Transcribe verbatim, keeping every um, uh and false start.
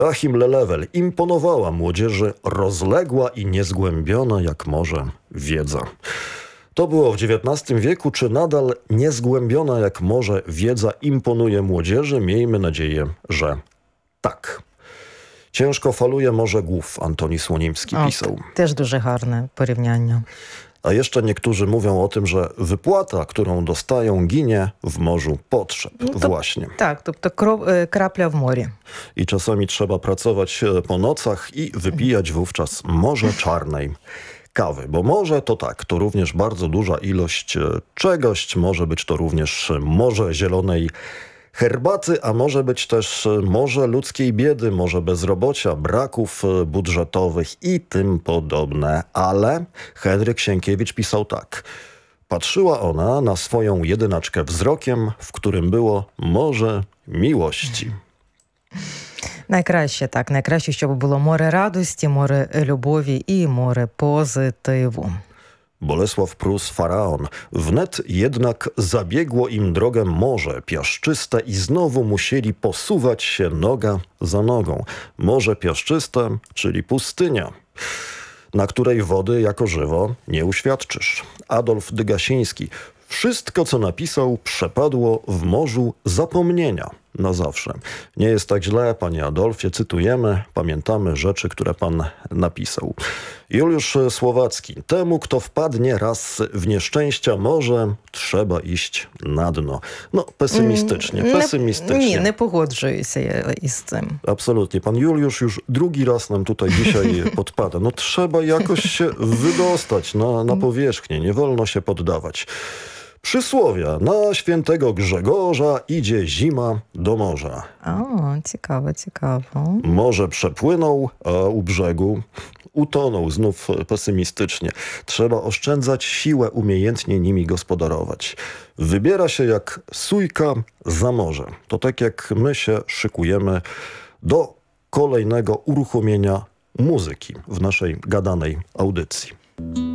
Achim Lelewel imponowała młodzieży rozległa i niezgłębiona jak morze wiedza. To było w dziewiętnastym wieku, czy nadal niezgłębiona jak morze wiedza imponuje młodzieży? Miejmy nadzieję, że tak. Ciężko faluje morze głów, Antoni Słonimski O, pisał. Też duże гарне порівняння. A jeszcze niektórzy mówią o tym, że wypłata, którą dostają, ginie w morzu potrzeb. No to, Właśnie. Tak, тобто кров, е, крапля в морі. I czasami trzeba pracować e, po nocach i wypijać wówczas morze czarnej kawy. Bo morze to tak, to również bardzo duża ilość e, czegoś. Może być to również morze zielonej herbaty, a może być też morze ludzkiej biedy, morze bezrobocia, braków budżetowych i tym podobne. Ale Henryk Sienkiewicz pisał tak. Patrzyła ona na swoją jedynaczkę wzrokiem, w którym było morze miłości. Найкраще так, найкраще, щоб було море радості, море любові і море позитиву. Bolesław Prus, faraon. Wnet jednak zabiegło im drogę morze piaszczyste i znowu musieli posuwać się noga za nogą. Morze piaszczyste, czyli pustynia, na której wody jako żywo nie uświadczysz. Adolf Dygasiński. Wszystko, co napisał, przepadło w morzu zapomnienia na zawsze. Nie jest tak źle, panie Adolfie, cytujemy, pamiętamy rzeczy, które pan napisał. Juliusz Słowacki. Temu, kto wpadnie raz w nieszczęścia morze, trzeba iść na dno. No, pesymistycznie, Не- pesymistycznie. Ні, не погоджуюся я із цим. Absolutnie. Pan Juliusz już drugi raz nam tutaj dzisiaj podpada. No trzeba jakoś się wydostać na, na powierzchnię. Nie wolno się poddawać. Przysłowia. Na świętego Grzegorza idzie zima do morza. О, цікаво, цікаво. Morze przepłynął, a u brzegu utonął. Znów pesymistycznie. Trzeba oszczędzać siłę, umiejętnie nimi gospodarować. Wybiera się jak sójka za morze. To tak jak my się szykujemy do kolejnego uruchomienia muzyki w naszej gadanej audycji.